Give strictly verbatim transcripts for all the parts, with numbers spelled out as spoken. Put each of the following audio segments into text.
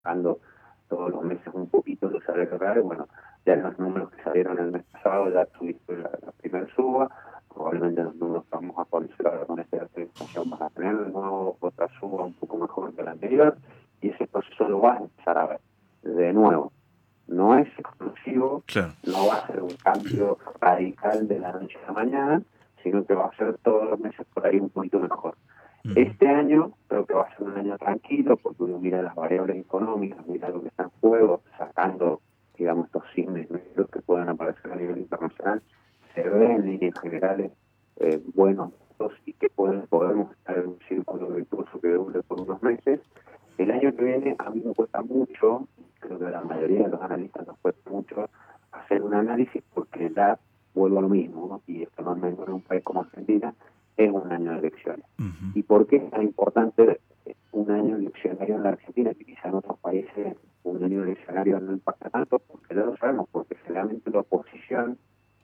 bajando todos los meses un poquito de salario real. Bueno, ya en los números que salieron el mes pasado ya tuviste la, la primera suba, probablemente los números que vamos a conocer ahora con esta inflación van a tener de nuevo otra suba un poco mejor que la anterior, y ese proceso lo vas a empezar a ver de nuevo. No es exclusivo, claro. No va a ser un cambio radical de la noche a la mañana, sino que va a ser todos los meses por ahí un poquito mejor. Uh-huh. Este año creo que va a ser un año tranquilo, porque uno mira las variables económicas, mira lo que está en juego, sacando, digamos, estos signos negros que pueden aparecer a nivel internacional, se ven en líneas generales eh, buenos y que pueden, podemos estar en un círculo virtuoso que dure por unos meses. El año que viene a mí me cuesta mucho, creo que a la mayoría de los analistas nos cuesta mucho hacer un análisis, porque ya vuelvo a lo mismo, ¿no? Y esto normalmente en un país como Argentina es un año de elecciones. Uh-huh. ¿Y por qué es tan importante un año eleccionario en la Argentina, que quizá en otros países un año eleccionario no impacta tanto? Porque ya lo sabemos, porque generalmente la oposición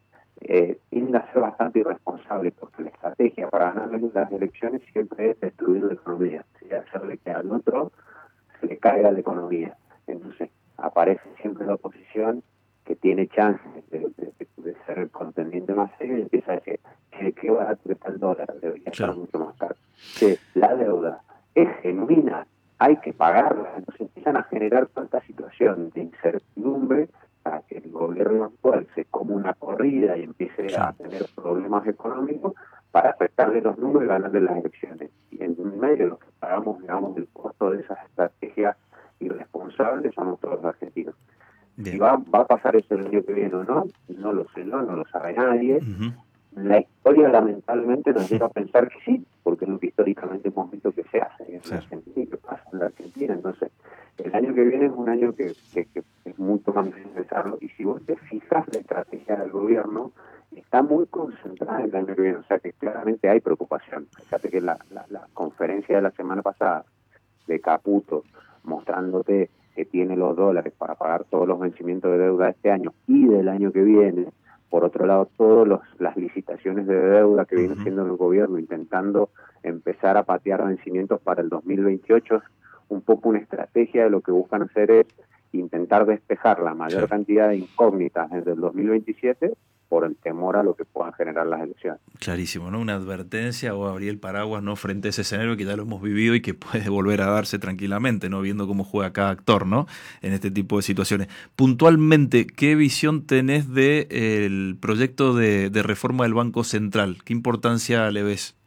eh, tiende a ser bastante irresponsable, porque la estrategia para ganar las elecciones siempre es destruir la economía, ¿sí? Hacerle que al otro se le caiga la economía. Entonces aparece siempre la oposición que tiene chances de, de, de, de ser el contendiente más serio, y empieza a decir que qué barato que está el dólar, debería estar mucho más caro. Que la deuda es genuina, hay que pagarla. Entonces empiezan a generar toda esta situación de incertidumbre para que el gobierno actual se come una corrida y empiece a tener problemas económicos para afectarle los números y ganarle las elecciones. Y en medio de lo que pagamos, digamos, el costo de esas estrategias irresponsables somos todos los argentinos. Bien. Si va, va a pasar eso el año que viene o no, no lo sé, no, no lo sabe nadie. Uh-huh. La historia lamentablemente nos lleva a pensar que sí, porque es lo que históricamente hemos visto que se hace en sí. la Argentina, que pasa en la Argentina. Entonces, el año que viene es un año que, que, que es mucho más necesario. Y si vos te fijas, la estrategia del gobierno está muy concentrada en el año que viene. O sea que claramente hay preocupación. Fíjate que la, la, la conferencia de la semana pasada de Caputo, mostrándote que tiene los dólares para pagar todos los vencimientos de deuda de este año y del año que viene. Por otro lado, todas las licitaciones de deuda que uh-huh. viene haciendo el gobierno, intentando empezar a patear vencimientos para el dos mil veintiocho, un poco una estrategia de lo que buscan hacer es intentar despejar la mayor sí. cantidad de incógnitas desde el dos mil veintisiete por el temor a lo que puedan generar las elecciones. Clarísimo, ¿no? Una advertencia o abrir el paraguas, ¿no? Frente a ese escenario que ya lo hemos vivido y que puede volver a darse tranquilamente, ¿no? Viendo cómo juega cada actor, ¿no? En este tipo de situaciones. Puntualmente, ¿qué visión tenés de eh, el proyecto de, de reforma del Banco Central? ¿Qué importancia le ves?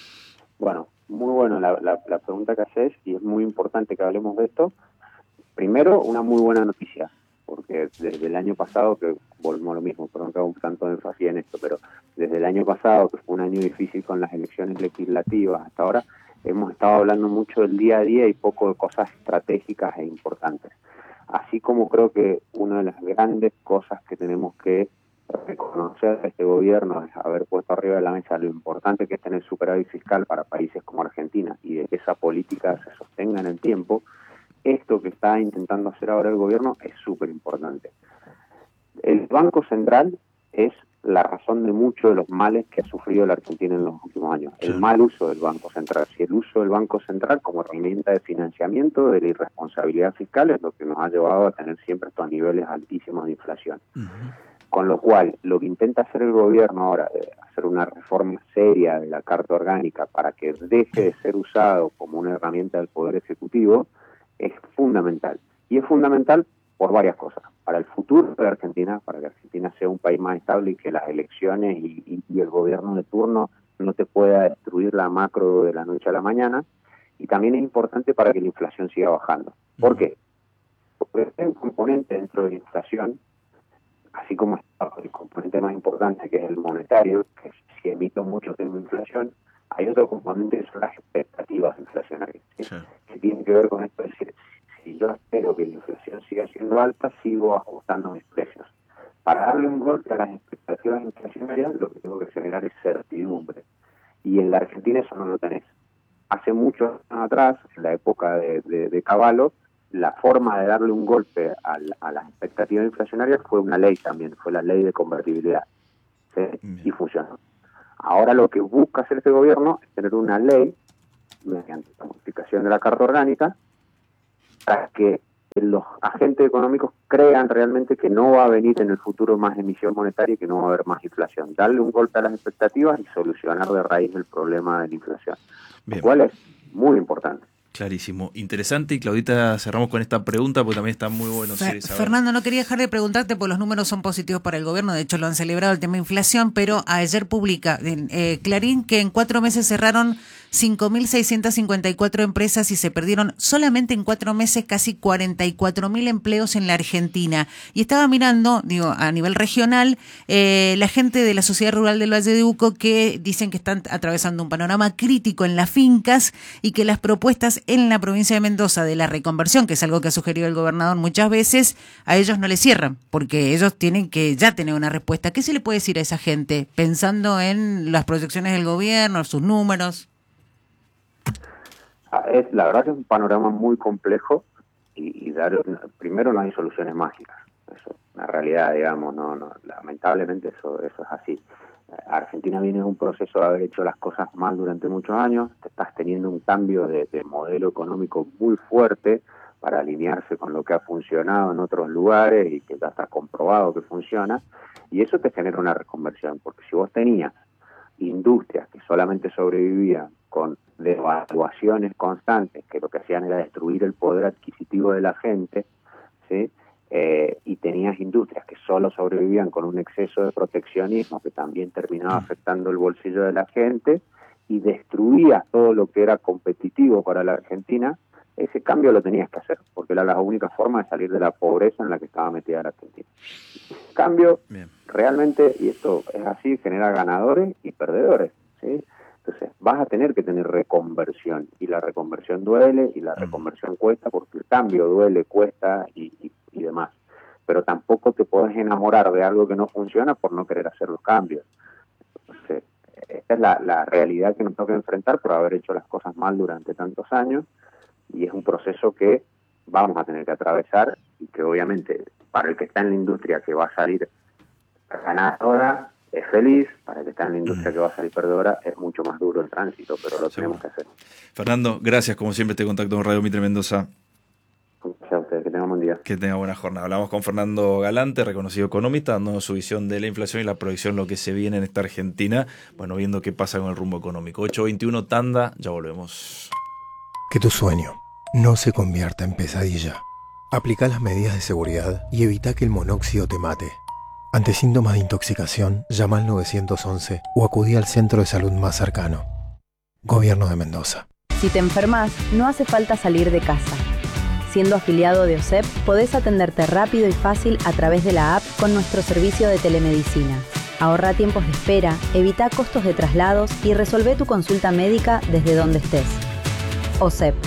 Bueno, muy bueno la, la, la pregunta que haces, y es muy importante que hablemos de esto. Primero, una muy buena noticia, porque desde el año pasado, que volvemos a lo mismo, pero no hago un tanto de énfasis en esto, pero desde el año pasado, que fue un año difícil con las elecciones legislativas, hasta ahora hemos estado hablando mucho del día a día y poco de cosas estratégicas e importantes. Así como creo que una de las grandes cosas que tenemos que reconocer a este gobierno es haber puesto arriba de la mesa lo importante que es tener superávit fiscal para países como Argentina y de que esa política se sostenga en el tiempo. Esto que está intentando hacer ahora el gobierno es súper importante. El Banco Central es la razón de muchos de los males que ha sufrido la Argentina en los últimos años. El mal uso del Banco Central. Si el uso del Banco Central como herramienta de financiamiento de la irresponsabilidad fiscal es lo que nos ha llevado a tener siempre estos niveles altísimos de inflación. Uh-huh. Con lo cual, lo que intenta hacer el gobierno ahora, de hacer una reforma seria de la Carta Orgánica para que deje de ser usado como una herramienta del Poder Ejecutivo, es fundamental. Y es fundamental por varias cosas. Para el futuro de Argentina, para que Argentina sea un país más estable y que las elecciones y, y, y el gobierno de turno no te pueda destruir la macro de la noche a la mañana. Y también es importante para que la inflación siga bajando. ¿Por qué? Porque hay un componente dentro de la inflación, así como está el componente más importante, que es el monetario, que si emito mucho tengo inflación, hay otro componente que son las expectativas inflacionarias, ¿sí? Sí. Que tiene que ver con esto, es decir, si yo espero que la inflación siga siendo alta, sigo ajustando mis precios. Para darle un golpe a las expectativas inflacionarias, lo que tengo que generar es certidumbre. Y en la Argentina eso no lo tenés. Hace muchos años atrás, en la época de, de, de Cavallo, la forma de darle un golpe a, a las expectativas inflacionarias fue una ley también, fue la ley de convertibilidad, ¿sí? Y funcionó. Ahora lo que busca hacer este gobierno es tener una ley, mediante la modificación de la Carta Orgánica, para que que los agentes económicos crean realmente que no va a venir en el futuro más emisión monetaria y que no va a haber más inflación. Darle un golpe a las expectativas y solucionar de raíz el problema de la inflación, Bien. Lo cual es muy importante. Clarísimo, interesante. Y Claudita, cerramos con esta pregunta porque también está muy bueno. Fer- saber. Fernando, no quería dejar de preguntarte, porque los números son positivos para el gobierno, de hecho lo han celebrado el tema inflación, pero ayer publica eh, Clarín que en cuatro meses cerraron cinco mil seiscientas cincuenta y cuatro empresas y se perdieron solamente en cuatro meses casi cuarenta y cuatro mil empleos en la Argentina. Y estaba mirando, digo, a nivel regional, eh, la gente de la Sociedad Rural del Valle de Uco que dicen que están atravesando un panorama crítico en las fincas y que las propuestas en la provincia de Mendoza de la reconversión, que es algo que ha sugerido el gobernador muchas veces, a ellos no les cierran, porque ellos tienen que ya tener una respuesta. ¿Qué se le puede decir a esa gente pensando en las proyecciones del gobierno, sus números? Es, la verdad que es un panorama muy complejo y, y dar, primero no hay soluciones mágicas, eso es una realidad, digamos, no, no, lamentablemente eso, eso es así. Argentina viene de un proceso de haber hecho las cosas mal durante muchos años, te estás teniendo un cambio de, de modelo económico muy fuerte para alinearse con lo que ha funcionado en otros lugares y que ya está comprobado que funciona, y eso te genera una reconversión, porque si vos tenías industrias que solamente sobrevivían con devaluaciones constantes, que lo que hacían era destruir el poder adquisitivo de la gente, ¿sí? Eh, y tenías industrias que solo sobrevivían con un exceso de proteccionismo que también terminaba afectando el bolsillo de la gente y destruías todo lo que era competitivo para la Argentina, ese cambio lo tenías que hacer, porque era la única forma de salir de la pobreza en la que estaba metida la Argentina. Ese cambio Bien. realmente, y esto es así, genera ganadores y perdedores, ¿sí? Entonces vas a tener que tener reconversión, y la reconversión duele, y la reconversión cuesta, porque el cambio duele, cuesta y, y, y demás. Pero tampoco te podés enamorar de algo que no funciona por no querer hacer los cambios. Entonces, esta es la, la realidad que nos toca enfrentar por haber hecho las cosas mal durante tantos años, y es un proceso que vamos a tener que atravesar, y que obviamente para el que está en la industria que va a salir ganadora es feliz, para el que está en la industria que va a salir perdedora es mucho más duro el tránsito, pero lo tenemos que hacer. Fernando, gracias, como siempre te contacto con Radio Mitre Mendoza. Gracias a ustedes, que tengan buen día. Que tenga buena jornada. Hablamos con Fernando Galante, reconocido economista, dando su visión de la inflación y la proyección, lo que se viene en esta Argentina, bueno, viendo qué pasa con el rumbo económico. ocho veintiuno, tanda, ya volvemos. Que tu sueño no se convierta en pesadilla. Aplica las medidas de seguridad y evita que el monóxido te mate. Ante síntomas de intoxicación, llama al nueve once o acudí al centro de salud más cercano. Gobierno de Mendoza. Si te enfermas, no hace falta salir de casa. Siendo afiliado de O S E P, podés atenderte rápido y fácil a través de la app con nuestro servicio de telemedicina. Ahorra tiempos de espera, evita costos de traslados y resolvé tu consulta médica desde donde estés. O S E P.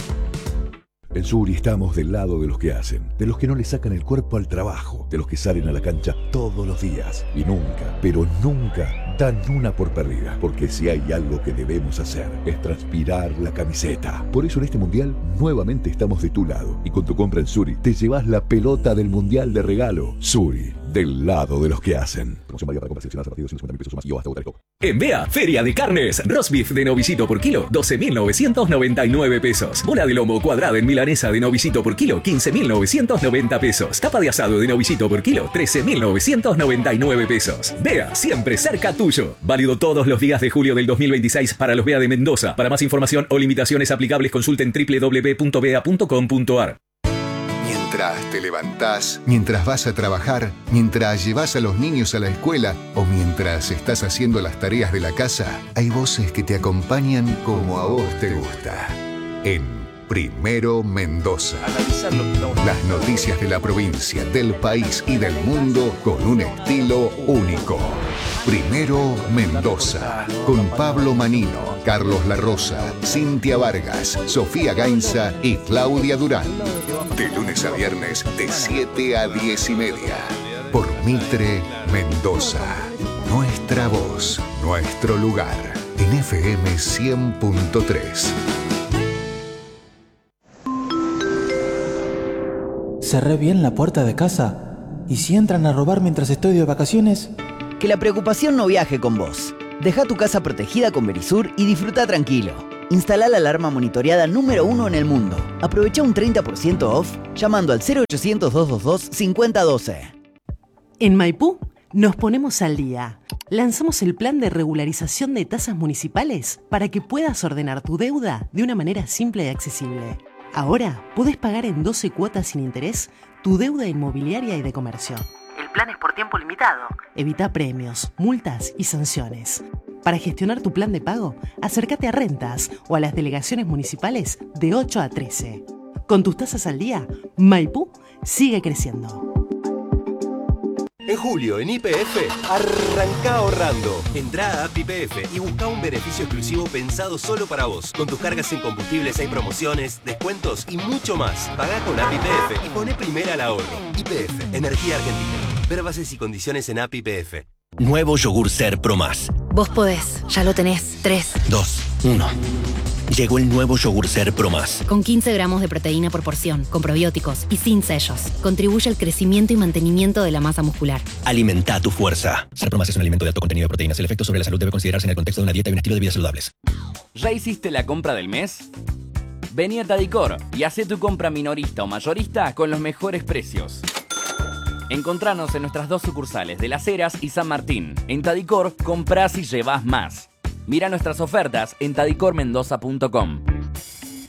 En Suri estamos del lado de los que hacen, de los que no le sacan el cuerpo al trabajo, de los que salen a la cancha todos los días y nunca, pero nunca dan una por perdida, porque si hay algo que debemos hacer es transpirar la camiseta. Por eso en este mundial nuevamente estamos de tu lado y con tu compra en Suri te llevas la pelota del mundial de regalo. Suri, del lado de los que hacen. Promoción válida para compras seleccionadas a partir de ciento cincuenta mil pesos o más y o hasta votar el top. En B E A, Feria de Carnes, roast beef de novicito por kilo, doce mil novecientos noventa y nueve pesos. Bola de lomo cuadrada en milanesa de novicito por kilo, quince mil novecientos noventa pesos. Tapa de asado de novicito por kilo, trece mil novecientos noventa y nueve pesos. B E A, siempre cerca tuyo. Válido todos los días de julio del dos mil veintiséis para los B E A de Mendoza. Para más información o limitaciones aplicables consulten doble u doble u doble u punto b e a punto com punto a r. Mientras te levantás, mientras vas a trabajar, mientras llevas a los niños a la escuela o mientras estás haciendo las tareas de la casa, hay voces que te acompañan como a vos te gusta. En Primero Mendoza. Las noticias de la provincia, del país y del mundo con un estilo único. Primero Mendoza, con Pablo Manino, Carlos La Rosa, Cintia Vargas, Sofía Gainza y Claudia Durán. De lunes a viernes, de siete a diez y media. Por Mitre Mendoza. Nuestra voz, nuestro lugar. En F M cien punto tres. Cerré bien la puerta de casa. ¿Y si entran a robar mientras estoy de vacaciones? Que la preocupación no viaje con vos. Deja tu casa protegida con Verisur y disfruta tranquilo. Instalá la alarma monitoreada número uno en el mundo. Aprovecha un treinta por ciento off llamando al cero ochocientos, doscientos veintidós, cincuenta doce. En Maipú nos ponemos al día. Lanzamos el plan de regularización de tasas municipales para que puedas ordenar tu deuda de una manera simple y accesible. Ahora podés pagar en doce cuotas sin interés tu deuda inmobiliaria y de comercio. El plan es por tiempo limitado. Evita premios, multas y sanciones. Para gestionar tu plan de pago, acércate a Rentas o a las delegaciones municipales de ocho a trece. Con tus tasas al día, Maipú sigue creciendo. En julio, en Y P F, arranca ahorrando. Entrá a App Y P F y busca un beneficio exclusivo pensado solo para vos. Con tus cargas en combustibles hay promociones, descuentos y mucho más. Pagá con App Y P F y poné primera al ahorro. Y P F, Energía Argentina. Ver bases y condiciones en App Y P F. Nuevo yogur Ser Pro Más. Vos podés, ya lo tenés. tres, dos, uno. Llegó el nuevo yogur Ser Pro Más. Con quince gramos de proteína por porción, con probióticos y sin sellos. Contribuye al crecimiento y mantenimiento de la masa muscular. Alimenta tu fuerza. Ser Pro Más es un alimento de alto contenido de proteínas. El efecto sobre la salud debe considerarse en el contexto de una dieta y un estilo de vida saludables. ¿Ya hiciste la compra del mes? Vení a Tadicor y hacé tu compra minorista o mayorista con los mejores precios. Encontranos en nuestras dos sucursales de Las Heras y San Martín. En Tadicor, comprás y llevás más. Mira nuestras ofertas en tadicor mendoza punto com.